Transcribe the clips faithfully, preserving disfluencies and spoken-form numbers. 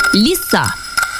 Лиса.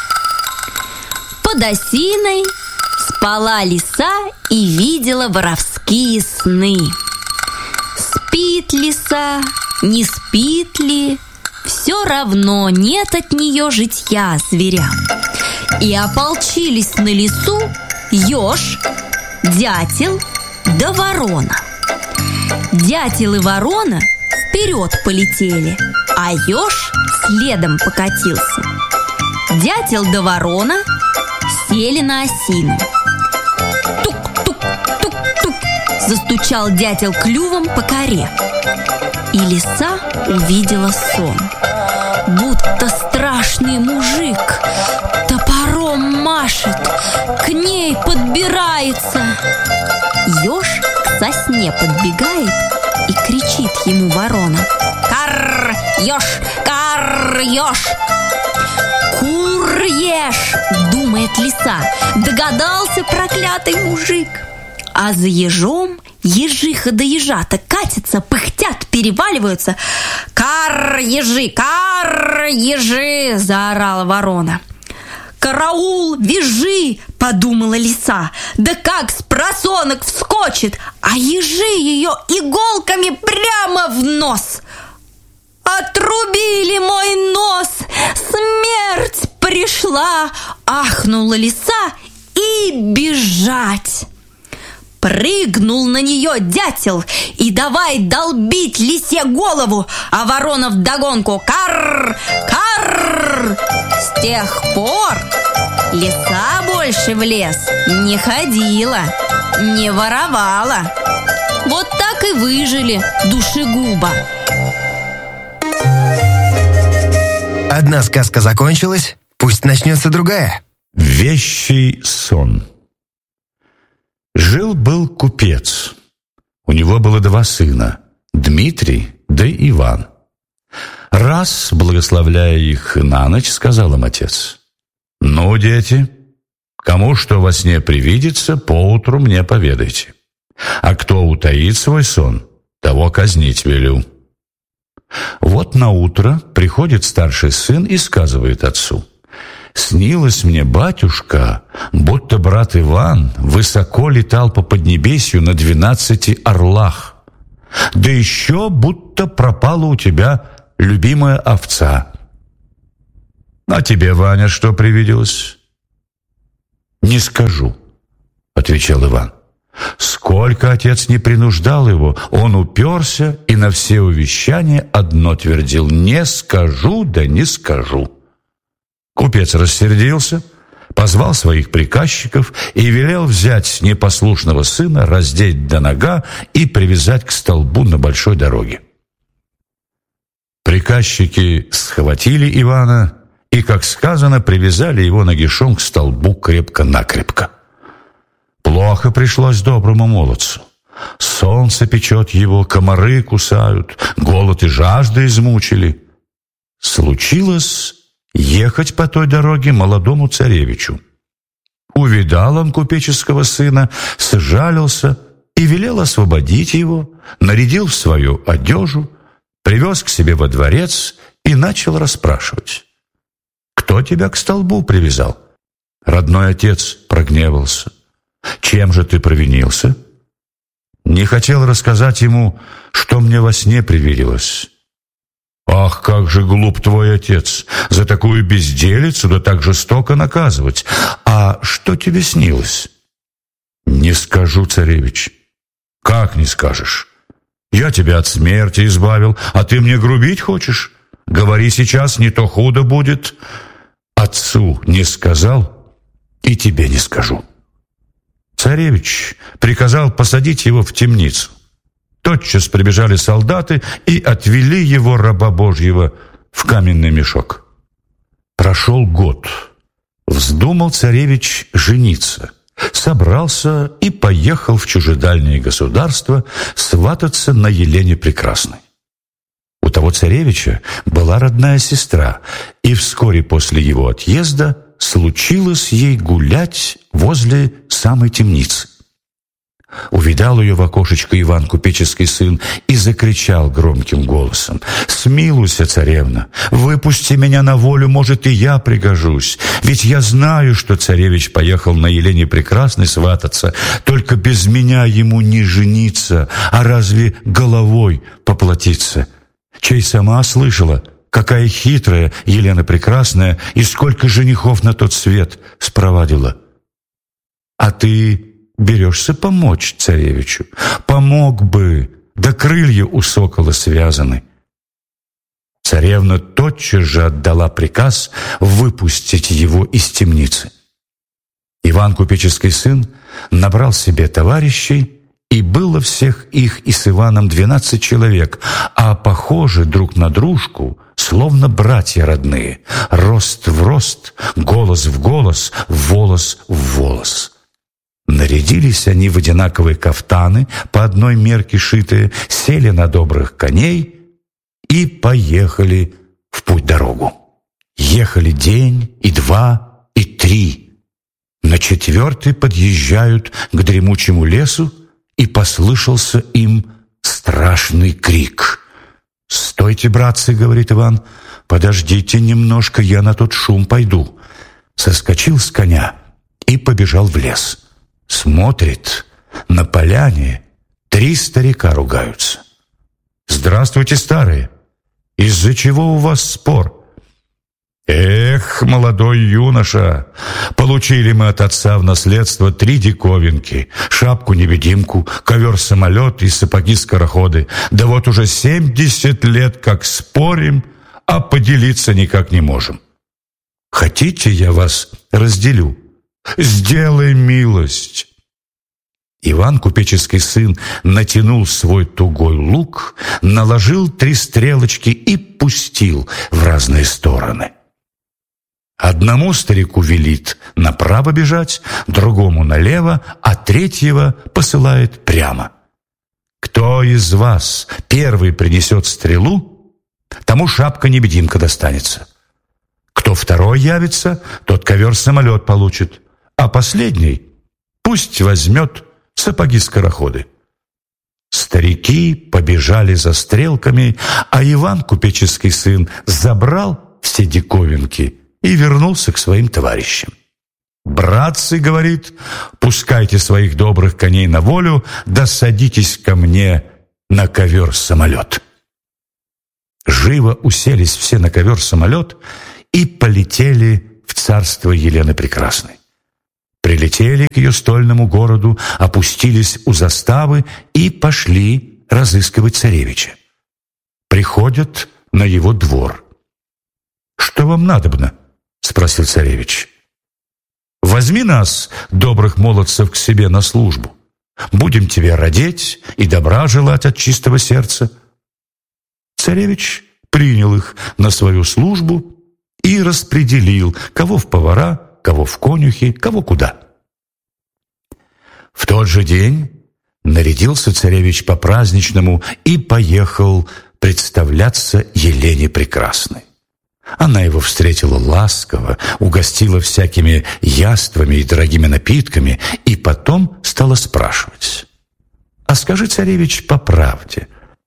Под осиной спала лиса и видела воровские сны. Спит лиса, не спит ли, все равно нет от нее житья зверям. И ополчились на лису еж, дятел да ворона. Дятел и ворона вперед полетели, а еж следом покатился. Дятел да ворона сели на осину. Тук-тук-тук-тук застучал дятел клювом по коре. И лиса увидела сон, будто страшный мужик топором машет, к ней подбирается. Еж к сосне подбегает и кричит ему ворона: «Карр, еж, карр, еж!» «Кур ешь!» — думает лиса. Догадался проклятый мужик. А за ежом ежиха да ежата катятся, пыхтят, переваливаются. «Карр, ежи, карр, ежи!» — заорала ворона. «Караул, вяжи!» — подумала лиса. Да как с просонок вскочит, а ежи ее иголками прямо в нос. «Отрубили мой нос! Смерть пришла!» — ахнула лиса и бежать. Прыгнул на нее дятел и давай долбить лисе голову, а ворона вдогонку: «Карр! Карр!» С тех пор лиса больше в лес не ходила, не воровала. Вот так и выжили душегуба. Одна сказка закончилась, пусть начнется другая. Вещий сон. Жил-был купец. У него было два сына, Дмитрий да Иван. Раз, благословляя их на ночь, сказал им отец: «Ну, дети, кому что во сне привидится, поутру мне поведайте. А кто утаит свой сон, того казнить велю». Вот наутро приходит старший сын и сказывает отцу: «Снилось мне, батюшка, будто брат Иван высоко летал по поднебесью на двенадцати орлах. Да еще будто пропала у тебя любимая овца». «А тебе, Ваня, что привиделось?» «Не скажу», — отвечал Иван. Сколько отец не принуждал его, он уперся и на все увещания одно твердил: «Не скажу, да не скажу». Купец рассердился, позвал своих приказчиков и велел взять непослушного сына, раздеть до нога и привязать к столбу на большой дороге. Приказчики схватили Ивана и, как сказано, привязали его нагишом к столбу крепко-накрепко. Плохо пришлось доброму молодцу. Солнце печет его, комары кусают, голод и жажда измучили. Случилось ехать по той дороге молодому царевичу. Увидал он купеческого сына, сжалился и велел освободить его, нарядил в свою одежу, привез к себе во дворец и начал расспрашивать: «Кто тебя к столбу привязал?» Родной отец прогневался. «Чем же ты провинился?» Не хотел рассказать ему, что мне во сне привиделось. «Ах, как же глуп твой отец! За такую безделицу да так жестоко наказывать! А что тебе снилось?» «Не скажу, царевич». «Как не скажешь? Я тебя от смерти избавил, а ты мне грубить хочешь? Говори сейчас, не то худо будет». «Отцу не сказал, и тебе не скажу». Царевич приказал посадить его в темницу. Тотчас прибежали солдаты и отвели его, раба Божьего, в каменный мешок. Прошел год. Вздумал царевич жениться. Собрался и поехал в чужедальнее государство свататься на Елене Прекрасной. У того царевича была родная сестра, и вскоре после его отъезда случилось ей гулять возле самой темницы. Увидал ее в окошечко Иван Купеческий сын и закричал громким голосом: «Смилуйся, царевна, выпусти меня на волю, может, и я пригожусь. Ведь я знаю, что царевич поехал на Елене Прекрасной свататься, только без меня ему не жениться, а разве головой поплатиться? Чей сама слышала, какая хитрая Елена Прекрасная и сколько женихов на тот свет спровадила. А ты берешься помочь царевичу? Помог бы, да крылья у сокола связаны». Царевна тотчас же отдала приказ выпустить его из темницы. Иван Купеческий сын набрал себе товарищей, и было всех их и с Иваном двенадцать человек, а похожи друг на дружку, словно братья родные, рост в рост, голос в голос, волос в волос. Нарядились они в одинаковые кафтаны, по одной мерке шитые, сели на добрых коней и поехали в путь-дорогу. Ехали день, и два, и три. На четвертый подъезжают к дремучему лесу, и послышался им страшный крик. «Стойте, братцы, — говорит Иван, — подождите немножко, я на тот шум пойду». Соскочил с коня и побежал в лес. Смотрит, на поляне три старика ругаются. «Здравствуйте, старые! Из-за чего у вас спор?» «Эх, молодой юноша, получили мы от отца в наследство три диковинки: шапку-невидимку, ковер-самолет и сапоги-скороходы. Да вот уже семьдесят лет как спорим, а поделиться никак не можем. Хотите, я вас разделю? Сделай милость». Иван Купеческий сын натянул свой тугой лук, наложил три стрелочки и пустил в разные стороны. Одному старику велит направо бежать, другому налево, а третьего посылает прямо. Кто из вас первый принесет стрелу, тому шапка-невидимка достанется. Кто второй явится, тот ковер-самолет получит, а последний пусть возьмет сапоги-скороходы. Старики побежали за стрелками, а Иван Купеческий сын забрал все диковинки и вернулся к своим товарищам. «Братцы, — говорит, — пускайте своих добрых коней на волю, да садитесь ко мне на ковер-самолет». Живо уселись все на ковер-самолет и полетели в царство Елены Прекрасной. Прилетели к ее стольному городу, опустились у заставы и пошли разыскивать царевича. Приходят на его двор. «Что вам надобно?» — спросил царевич. «Возьми нас, добрых молодцев, к себе на службу. Будем тебе родить и добра желать от чистого сердца». Царевич принял их на свою службу и распределил, кого в повара, кого в конюхи, кого куда. В тот же день нарядился царевич по-праздничному и поехал представляться Елене Прекрасной. Она его встретила ласково, угостила всякими яствами и дорогими напитками, и потом стала спрашивать: «А скажи, царевич, по правде,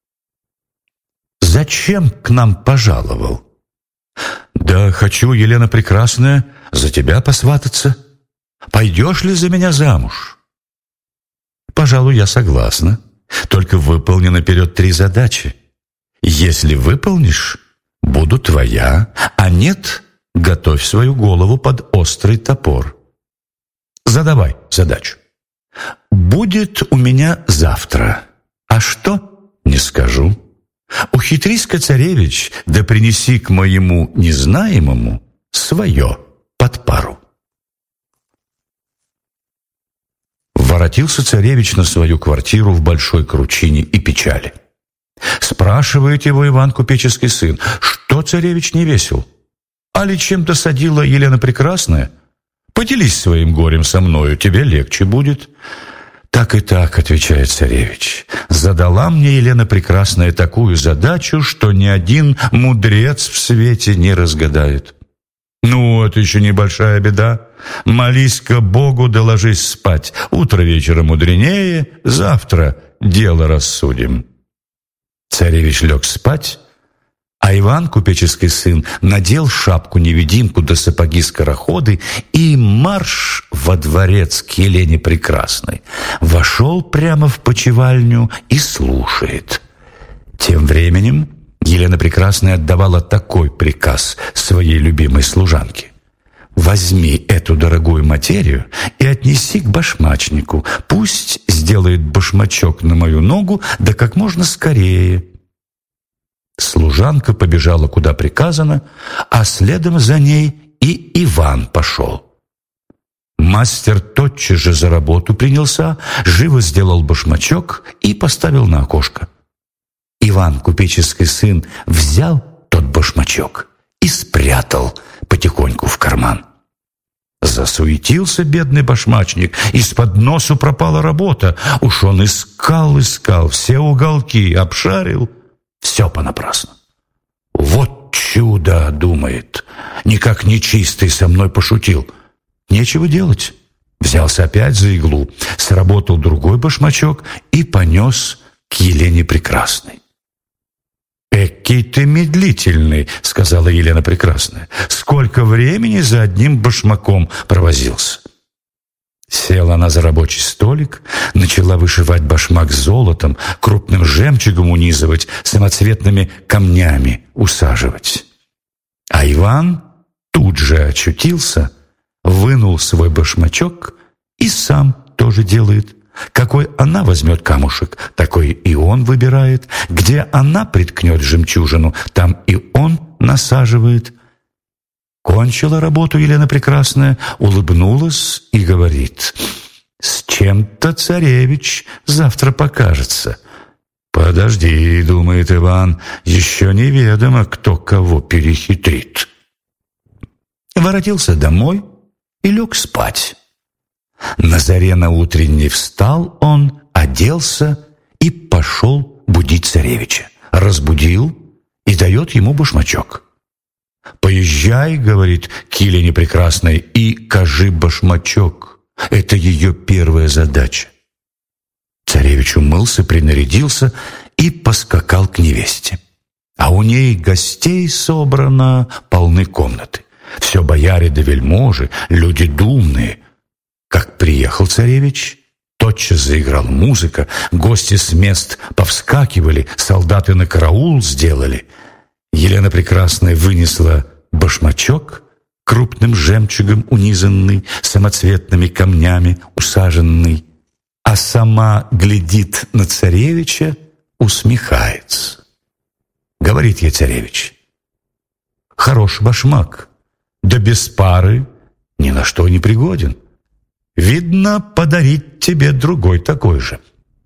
зачем к нам пожаловал?» «Да хочу, Елена Прекрасная, за тебя посвататься. Пойдешь ли за меня замуж?» «Пожалуй, я согласна. Только выполни наперед три задачи. Если выполнишь, буду твоя, а нет, готовь свою голову под острый топор. Задавай задачу». «Будет у меня завтра. А что? Не скажу. Ухитрись-ка, царевич, да принеси к моему незнаемому свое под пару». Воротился царевич на свою квартиру в большой кручине и печали. Спрашивает его Иван Купеческий сын: «Что, царевич, не весел? Али чем досадила Елена Прекрасная? Поделись своим горем со мною, тебе легче будет». «Так и так, — отвечает царевич, — задала мне Елена Прекрасная такую задачу, что ни один мудрец в свете не разгадает. Ну, это еще небольшая беда. Молись-ка Богу, да ложись спать. Утро вечера мудренее, завтра дело рассудим. Царевич лег спать, а Иван, купеческий сын, надел шапку-невидимку да сапоги-скороходы и марш во дворец к Елене Прекрасной. Вошел прямо в почевальню и слушает. Тем временем Елена Прекрасная отдавала такой приказ своей любимой служанке: «Возьми эту дорогую материю и отнеси к башмачнику. Пусть сделает башмачок на мою ногу, да как можно скорее». Служанка побежала, куда приказано, а следом за ней и Иван пошел. Мастер тотчас же за работу принялся, живо сделал башмачок и поставил на окошко. Иван, купеческий сын, взял тот башмачок и спрятал потихоньку в карман. Засуетился бедный башмачник, из-под носу пропала работа. Уж он искал, искал, все уголки обшарил, все понапрасну. «Вот чудо!» — думает. «Никак нечистый со мной пошутил. Нечего делать». Взялся опять за иглу, сработал другой башмачок и понес к Елене Прекрасной. «Экий ты медлительный», — сказала Елена Прекрасная. «Сколько времени за одним башмаком провозился». Села она за рабочий столик, начала вышивать башмак золотом, крупным жемчугом унизывать, самоцветными камнями усаживать. А Иван тут же очутился, вынул свой башмачок и сам тоже делает. Какой она возьмет камушек, такой и он выбирает. Где она приткнет жемчужину, там и он насаживает. Кончила работу Елена Прекрасная, улыбнулась и говорит: «С чем-то царевич завтра покажется». «Подожди», — думает Иван, — «еще неведомо, кто кого перехитрит». Воротился домой и лег спать. На заре наутренней встал он, оделся и пошел будить царевича. Разбудил и дает ему башмачок. «Поезжай, — говорит, — к Елене Прекрасной и кажи башмачок. Это ее первая задача». Царевич умылся, принарядился и поскакал к невесте. А у ней гостей собрано, полны комнаты. Все бояре да вельможи, люди думные. Как приехал царевич, тотчас заиграла музыка, гости с мест повскакивали, солдаты на караул сделали. Елена Прекрасная вынесла башмачок, крупным жемчугом унизанный, самоцветными камнями усаженный, а сама глядит на царевича, усмехается. Говорит ей царевич: «Хороший башмак, да без пары ни на что не пригоден. Видно, подарить тебе другой такой же».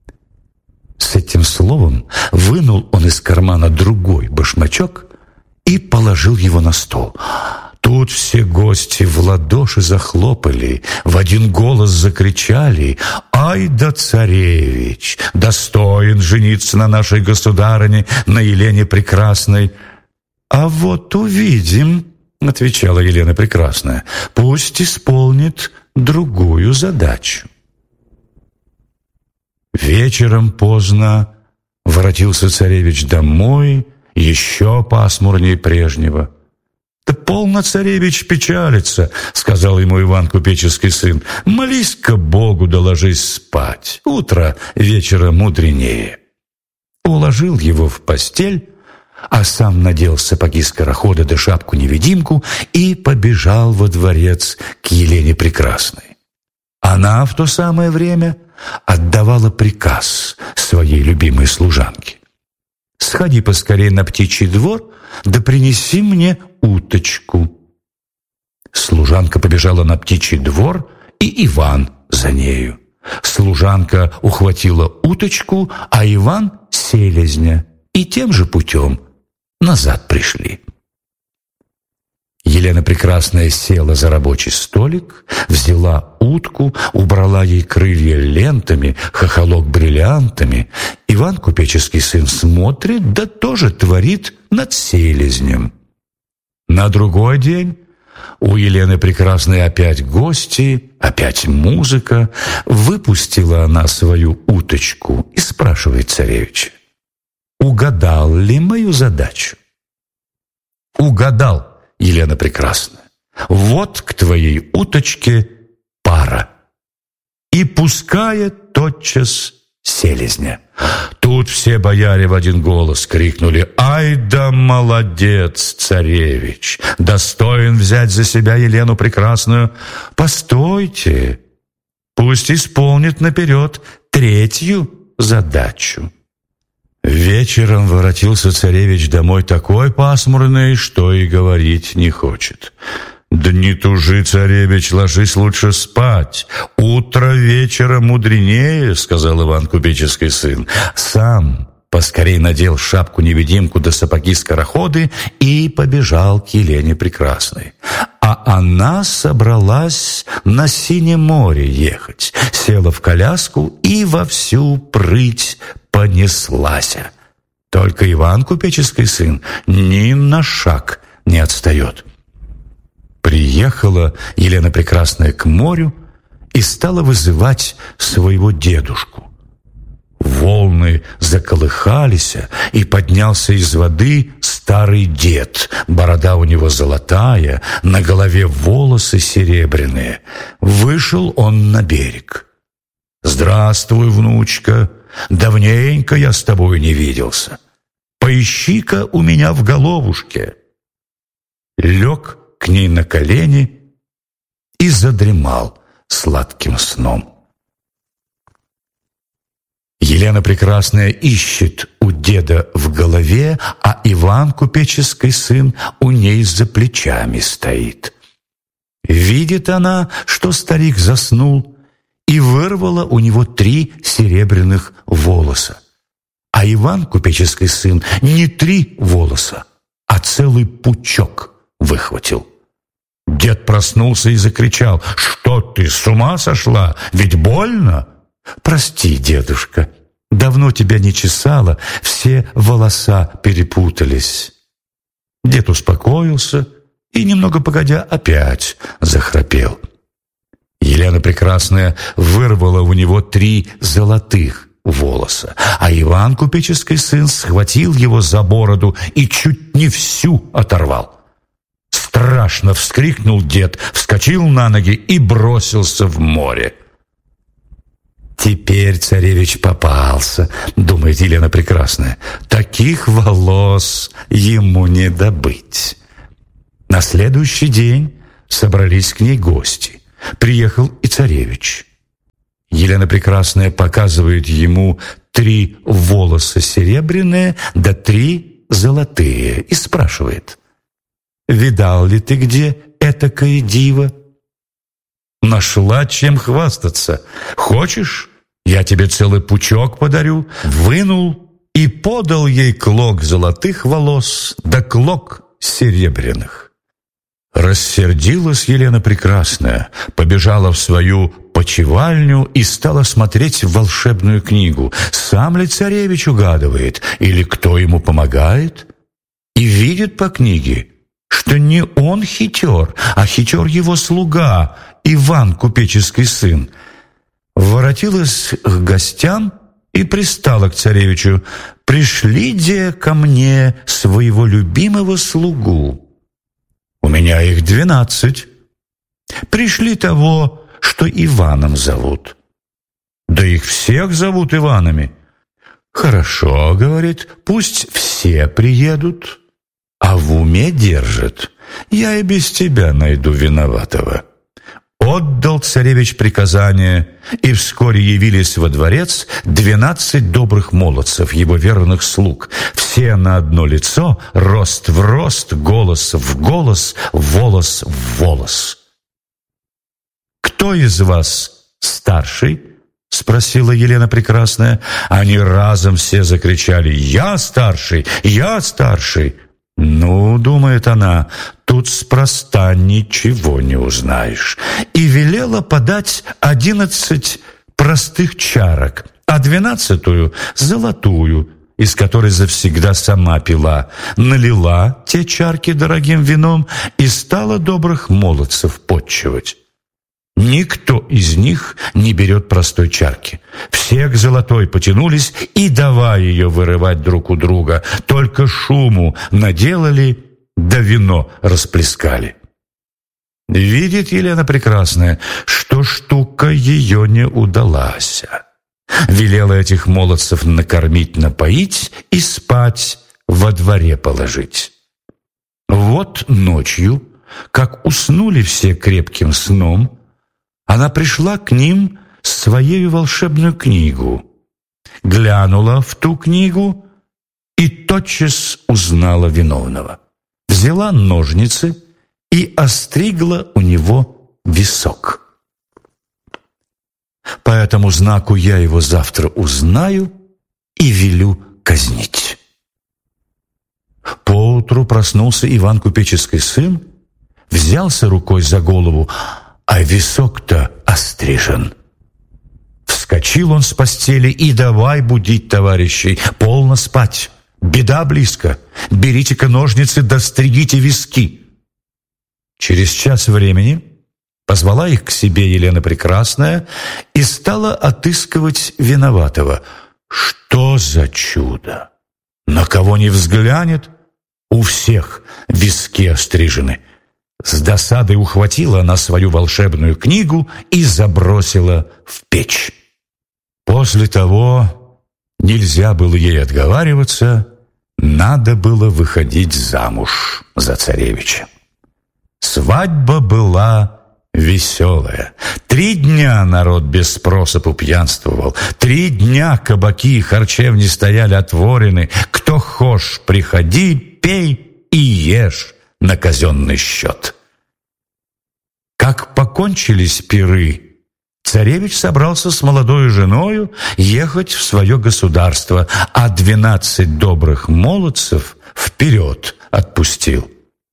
С этим словом вынул он из кармана другой башмачок и положил его на стол. Тут все гости в ладоши захлопали, в один голос закричали: «Ай да царевич! Достоин жениться на нашей государыне, на Елене Прекрасной!» «А вот увидим», — отвечала Елена Прекрасная, — «пусть исполнит другую задачу». Вечером поздно воротился царевич домой, еще пасмурнее прежнего. «Да полно, царевич, печалится», — сказал ему Иван, купеческий сын. «Молись-ка Богу, да ложись спать. Утро вечера мудренее». Уложил его в постель, а сам надел сапоги скорохода да шапку-невидимку и побежал во дворец к Елене Прекрасной. Она в то самое время отдавала приказ своей любимой служанке: «Сходи поскорее на птичий двор, да принеси мне уточку». Служанка побежала на птичий двор, и Иван за нею. Служанка ухватила уточку, а Иван — селезня, и тем же путем назад пришли. Елена Прекрасная села за рабочий столик, взяла утку, убрала ей крылья лентами, хохолок бриллиантами. Иван, купеческий сын, смотрит, да тоже творит над селезнем. На другой день У Елены Прекрасной опять гости, опять музыка. Выпустила она свою уточку и спрашивает царевича: «Угадал ли мою задачу?» «Угадал, Елена Прекрасная. Вот к твоей уточке пара». И пускает тотчас селезня. Тут все бояре в один голос крикнули: «Ай да молодец, царевич! Достоин взять за себя Елену Прекрасную! Постойте, пусть исполнит наперед третью задачу». Вечером воротился царевич домой такой пасмурный, что и говорить не хочет. «Да не тужи, царевич, ложись лучше спать. Утро вечера мудренее», — сказал Иван Купеческий сын. Сам поскорей надел шапку-невидимку да сапоги-скороходы и побежал к Елене Прекрасной. А она собралась на Синем море ехать, села в коляску и во всю прыть понеслась. Только Иван Купеческий сын ни на шаг не отстает. Приехала Елена Прекрасная к морю и стала вызывать своего дедушку. Волны заколыхались, и поднялся из воды старый дед. Борода у него золотая, на голове волосы серебряные. Вышел он на берег. «Здравствуй, внучка, давненько я с тобой не виделся. Поищи-ка у меня в головушке». Лег к ней на колени и задремал сладким сном. Елена Прекрасная ищет у деда в голове, а Иван Купеческий сын у ней за плечами стоит. Видит она, что старик заснул, и вырвала у него три серебряных волоса. А Иван Купеческий сын не три волоса, а целый пучок выхватил. Дед проснулся и закричал: «Что ты, с ума сошла? Ведь больно?» «Прости, дедушка, давно тебя не чесало, все волоса перепутались». Дед успокоился и, немного погодя, опять захрапел. Елена Прекрасная вырвала у него три золотых волоса, а Иван Купеческий сын схватил его за бороду и чуть не всю оторвал. Страшно вскрикнул дед, вскочил на ноги и бросился в море. «Теперь царевич попался», — думает Елена Прекрасная. «Таких волос ему не добыть». На следующий день собрались к ней гости. Приехал и царевич. Елена Прекрасная показывает ему три волоса серебряные да три золотые и спрашивает: «Видал ли ты где этакое диво?» «Нашла чем хвастаться. Хочешь, я тебе целый пучок подарю?» Вынул и подал ей клок золотых волос да клок серебряных. Рассердилась Елена Прекрасная, побежала в свою почивальню и стала смотреть в волшебную книгу. Сам ли царевич угадывает или кто ему помогает? И видит по книге, что не он хитер, а хитер его слуга, Иван Купеческий сын. Воротилась к гостям и пристала к царевичу: «Пришли-де ко мне своего любимого слугу. У меня их двенадцать. Пришли того, что Иваном зовут». «Да их всех зовут Иванами». «Хорошо, — говорит, — пусть все приедут, а в уме держат. Я и без тебя найду виноватого». Отдал царевич приказание, и вскоре явились во дворец двенадцать добрых молодцев, его верных слуг. Все на одно лицо, рост в рост, голос в голос, волос в волос. «Кто из вас старший?» — спросила Елена Прекрасная. Они разом все закричали: «Я старший! Я старший!» «Ну, — думает она, — тут спроста ничего не узнаешь». И велела подать одиннадцать простых чарок, а двенадцатую — золотую, из которой завсегда сама пила, налила те чарки дорогим вином и стала добрых молодцев потчевать. Никто из них не берет простой чарки. Все к золотой потянулись и давай ее вырывать друг у друга. Только шуму наделали, да вино расплескали. Видит Елена Прекрасная, что штука ее не удалась. Велела этих молодцев накормить, напоить и спать во дворе положить. Вот ночью, как уснули все крепким сном, она пришла к ним с своей волшебную книгу, глянула в ту книгу и тотчас узнала виновного. Взяла ножницы и остригла у него висок. По этому знаку я его завтра узнаю и велю казнить. Поутру проснулся Иван Купеческий сын, взялся рукой за голову, а висок-то острижен. Вскочил он с постели и давай будить товарищей. Полно спать, беда близко. Берите-ка ножницы, да стригите виски. Через час времени позвала их к себе Елена Прекрасная и стала отыскивать виноватого. Что за чудо! На кого ни взглянет, у всех виски острижены. С досадой ухватила она свою волшебную книгу и забросила в печь. После того нельзя было ей отговариваться, надо было выходить замуж за царевича. Свадьба была веселая. Три дня народ без спросу пьянствовал. Три дня кабаки и харчевни стояли отворены. Кто хошь, приходи, пей и ешь на казенный счет. Как покончились пиры, царевич собрался с молодою женою ехать в свое государство, а двенадцать добрых молодцев вперед отпустил.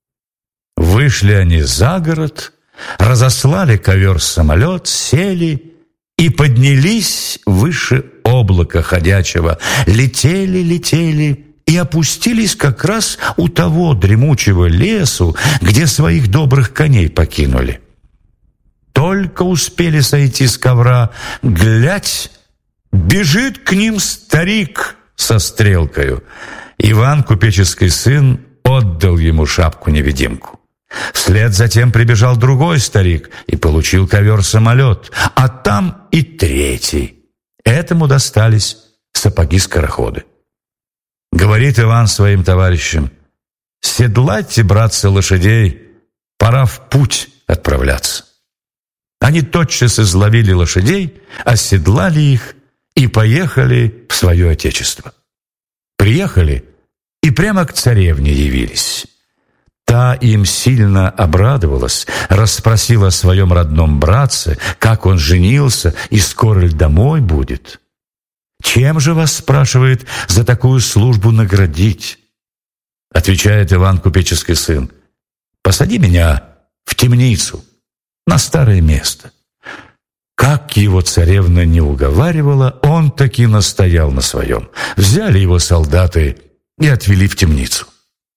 Вышли они за город, разослали ковер-самолет, сели и поднялись выше облака ходячего, летели, летели и опустились как раз у того дремучего лесу, где своих добрых коней покинули. Только успели сойти с ковра, глядь, бежит к ним старик со стрелкою. Иван Купеческий сын отдал ему шапку-невидимку. Вслед затем прибежал другой старик и получил ковер-самолет, а там и третий. Этому достались сапоги-скороходы. Говорит Иван своим товарищам: «Седлайте, братцы, лошадей, пора в путь отправляться». Они тотчас изловили лошадей, оседлали их и поехали в свое отечество. Приехали и прямо к царевне явились. Та им сильно обрадовалась, расспросила о своем родном братце, как он женился и скоро ли домой будет. «Чем же вас, — спрашивает, — за такую службу наградить?» Отвечает Иван Купеческий сын: «Посади меня в темницу, на старое место». Как его царевна не уговаривала, он таки настоял на своем. Взяли его солдаты и отвели в темницу.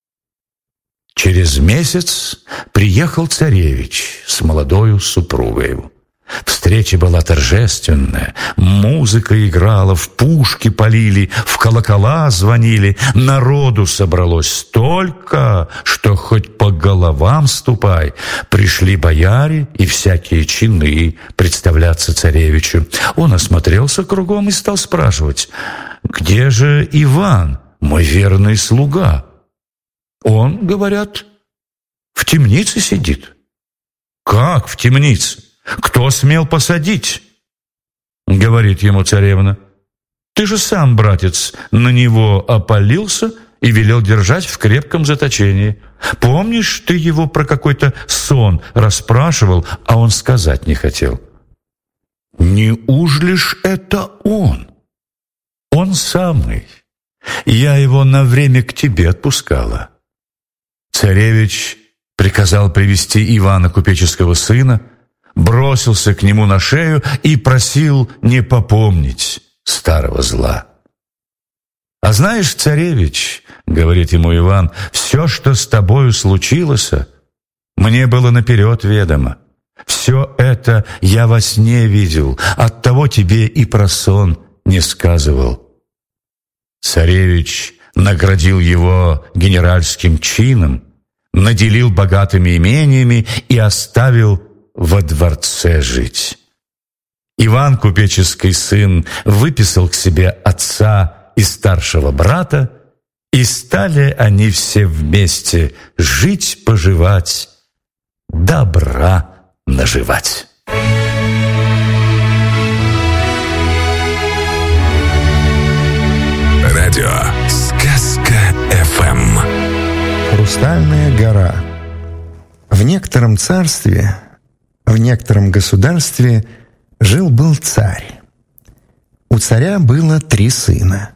Через месяц приехал царевич с молодою супругою. Встреча была торжественная, музыка играла, в пушки полили, в колокола звонили, народу собралось столько, что хоть по головам ступай. Пришли бояре и всякие чины представляться царевичу. Он осмотрелся кругом и стал спрашивать: «Где же Иван, мой верный слуга?» Он, говорят, в темнице сидит. «Как в темнице? Кто смел посадить?» Говорит ему царевна: «Ты же сам, братец, на него опалился и велел держать в крепком заточении. Помнишь, ты его про какой-то сон расспрашивал, а он сказать не хотел?» «Не уж лишь это он?» «Он самый. Я его на время к тебе отпускала». Царевич приказал привести Ивана Купеческого сына, бросился к нему на шею и просил не попомнить старого зла. «А знаешь, царевич, — говорит ему Иван, — все, что с тобою случилось, мне было наперед ведомо. Все это я во сне видел, оттого тебе и про сон не сказывал». Царевич наградил его генеральским чином, наделил богатыми имениями и оставил во дворце жить. Иван, купеческий сын, выписал к себе отца и старшего брата, и стали они все вместе жить-поживать, добра наживать. Радио «Сказка эф эм». Хрустальная гора. В некотором царстве, в некотором государстве жил-был царь. У царя было три сына.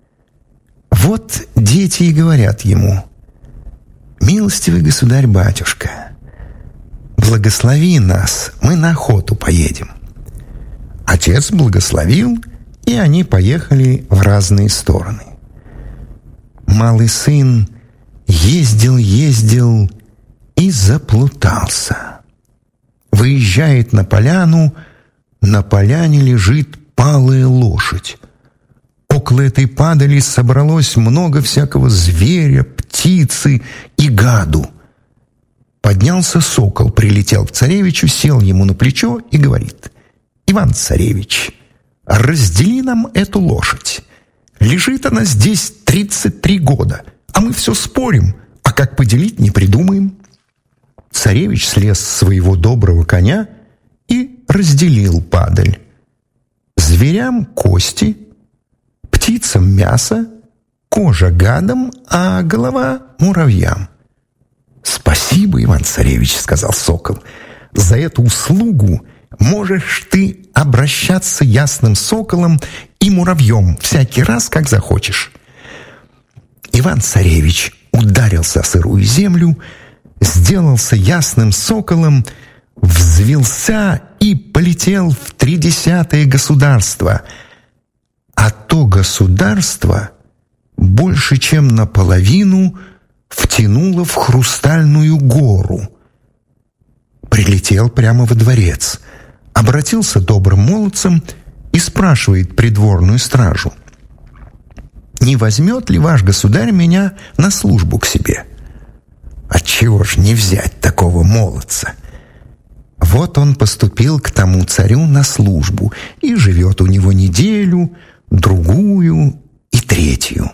Вот дети и говорят ему: «Милостивый государь-батюшка, благослови нас, мы на охоту поедем». Отец благословил, и они поехали в разные стороны. Малый сын ездил, ездил и заплутался. Выезжает на поляну, на поляне лежит палая лошадь. Около этой падали собралось много всякого зверя, птицы и гаду. Поднялся сокол, прилетел к царевичу, сел ему на плечо и говорит: «Иван-царевич, раздели нам эту лошадь. Лежит она здесь тридцать три года, а мы все спорим, а как поделить не придумаем». Царевич слез с своего доброго коня и разделил падаль. Зверям кости, птицам мясо, кожа гадам, а голова муравьям. «Спасибо, Иван-царевич, — сказал сокол, — за эту услугу можешь ты обращаться ясным соколом и муравьем всякий раз, как захочешь». Иван-царевич ударился о сырую землю, сделался ясным соколом, взвился и полетел в тридесятое государство. А то государство больше чем наполовину втянуло в хрустальную гору. Прилетел прямо во дворец, обратился добрым молодцем и спрашивает придворную стражу: «Не возьмет ли ваш государь меня на службу к себе?» Отчего ж не взять такого молодца? Вот он поступил к тому царю на службу и живет у него неделю, другую и третью.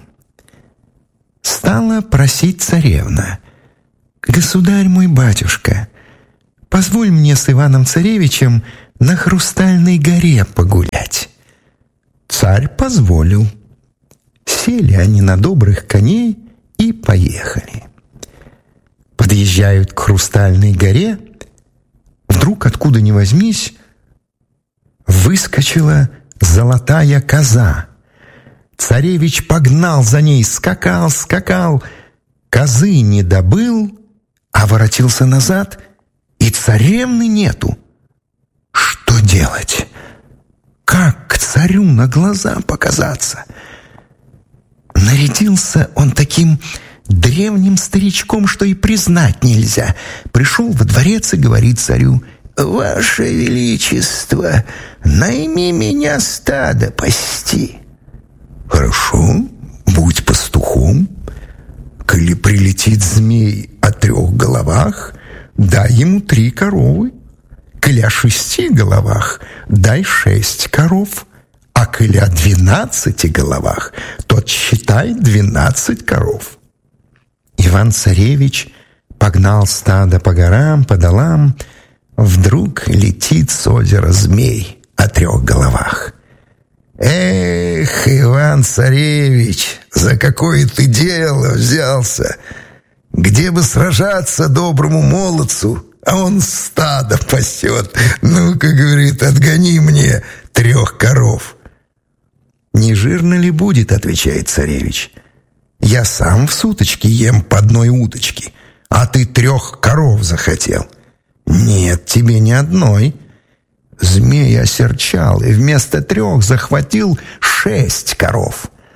Стала просить царевна: «Государь мой батюшка, позволь мне с Иваном-царевичем на Хрустальной горе погулять». Царь позволил. Сели они на добрых коней и поехали. Подъезжают к Хрустальной горе. Вдруг, откуда ни возьмись, выскочила золотая коза. Царевич погнал за ней, скакал, скакал. Козы не добыл, а воротился назад, и царевны нету. Что делать? Как к царю на глаза показаться? Нарядился он таким древним старичком, что и признать нельзя. Пришел во дворец и говорит царю: «Ваше Величество, найми меня стадо пасти». «Хорошо, будь пастухом. Коли прилетит змей о трех головах, дай ему три коровы. Коли о шести головах, дай шесть коров. А коли о двенадцати головах, тот считай двенадцать коров». Иван-царевич погнал стадо по горам, по долам. Вдруг летит с озера змей о трех головах. «Эх, Иван-царевич, за какое ты дело взялся? Где бы сражаться доброму молодцу, а он стадо пасет. Ну-ка, — говорит, — отгони мне трех коров». «Не жирно ли будет, — отвечает царевич, — я сам в суточке ем по одной уточке, а ты трех коров захотел. Нет, тебе ни одной». Змей осерчал и вместо трех захватил шесть коров.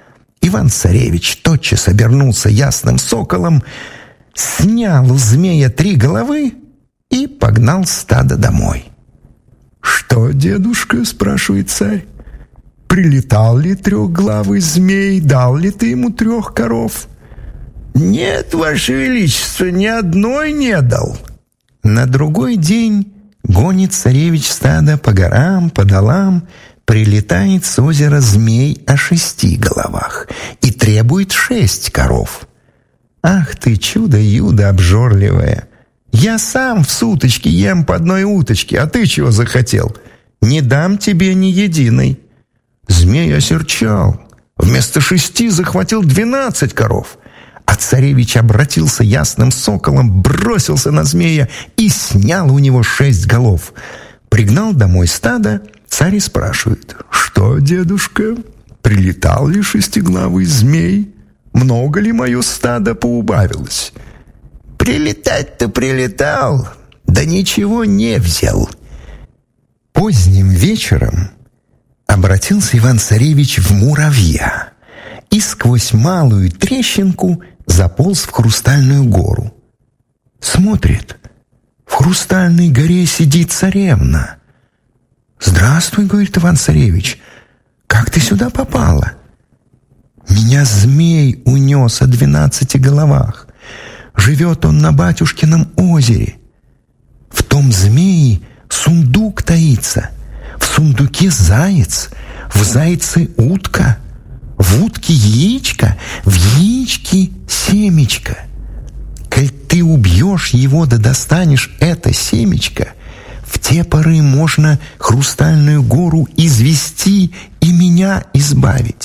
Иван-царевич тотчас обернулся ясным соколом, снял у змея три головы и погнал стадо домой. «Что, дедушка?» — спрашивает царь. «Прилетал ли трехглавый змей? Дал ли ты ему трех коров?» «Нет, ваше величество, ни одной не дал». На другой день гонит царевич стадо по горам, по долам, прилетает с озера змей о шести головах и требует шесть коров. «Ах ты, чудо-юдо обжорливое! Я сам в суточке ем по одной уточке, а ты чего захотел? Не дам тебе ни единой». Змей осерчал, вместо шести захватил двенадцать коров, а царевич обратился ясным соколом, бросился на змея и снял у него шесть голов. Пригнал домой стадо, царь и спрашивает: «Что, дедушка, прилетал ли шестиглавый змей? Много ли мое стадо поубавилось?» «Прилетать-то прилетал, да ничего не взял». Поздним вечером обратился Иван-царевич в муравья и сквозь малую трещинку заполз в Хрустальную гору. Смотрит, в Хрустальной горе сидит царевна. «Здравствуй, — говорит Иван-царевич, — как ты сюда попала?» «Меня змей унес о двенадцати головах. Живет он на батюшкином озере. В том змее сундук таится, в сундуке заяц, в зайце утка, в утке яичко, в яичке семечко. Коль ты убьешь его да достанешь это семечко, в те поры можно Хрустальную гору извести и меня избавить».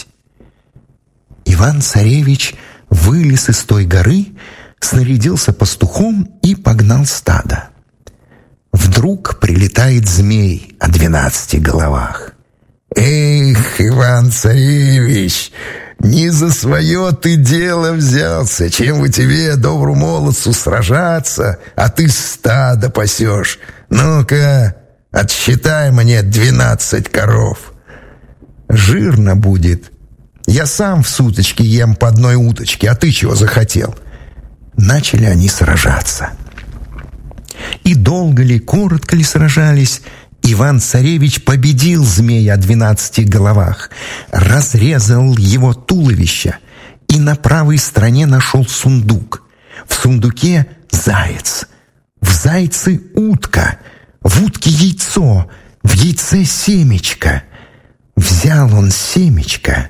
Иван-царевич вылез из той горы, снарядился пастухом и погнал стадо. Вдруг прилетает змей о двенадцати головах. «Эх, Иван-царевич, не за свое ты дело взялся, чем бы тебе, добру молодцу, сражаться, а ты стадо пасешь. Ну-ка, отсчитай мне двенадцать коров». «Жирно будет. Я сам в суточке ем по одной уточке, а ты чего захотел?» Начали они сражаться. И долго ли, коротко ли сражались, Иван-царевич победил змея о двенадцати головах, разрезал его туловище и на правой стороне нашел сундук. В сундуке заяц, в зайце утка, в утке яйцо, в яйце семечко. Взял он семечко,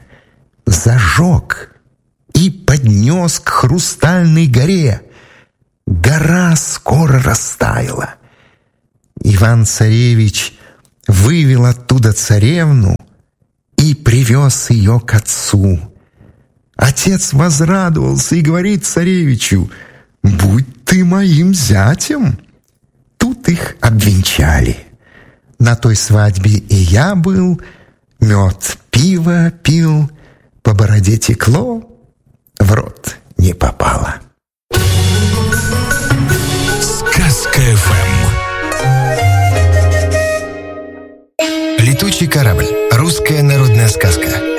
зажег и поднес к Хрустальной горе. Гора скоро растаяла. Иван-царевич вывел оттуда царевну и привез ее к отцу. Отец возрадовался и говорит царевичу: «Будь ты моим зятем». Тут их обвенчали. На той свадьбе и я был, мед, пиво пил, по бороде текло, в рот не попало. Сказка эф эм. «Летучий корабль». Русская народная сказка.